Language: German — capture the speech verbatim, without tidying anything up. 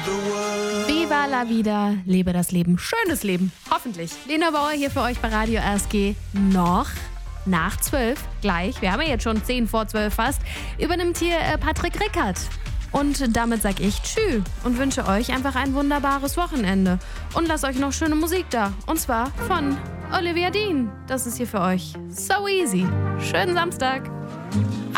Viva la vida, lebe das Leben. Schönes Leben, hoffentlich. Lena Bauer hier für euch bei Radio R S G. Noch nach zwölf, gleich, wir haben ja jetzt schon zehn vor zwölf fast, übernimmt hier äh, Patrick Rickert. Und damit sag ich Tschü und wünsche euch einfach ein wunderbares Wochenende. Und lasst euch noch schöne Musik da. Und zwar von Olivia Dean. Das ist hier für euch So Easy. Schönen Samstag.